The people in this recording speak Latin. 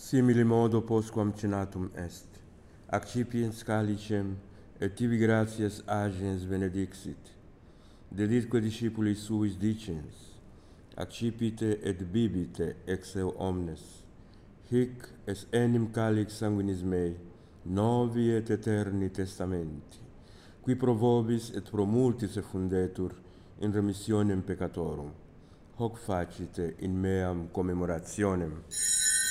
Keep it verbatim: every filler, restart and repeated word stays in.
Simile modo postquam cenatum est, accipiens calicem, et tibi gratias agens benedixit. Delitque discipulis suis dicens, accipite et bibite ex eo omnes, hic es enim calix sanguinis mei, novi et eterni testamenti, qui pro vobis et pro multis effundetur in remissionem peccatorum. Hoc facite in meam commemorationem.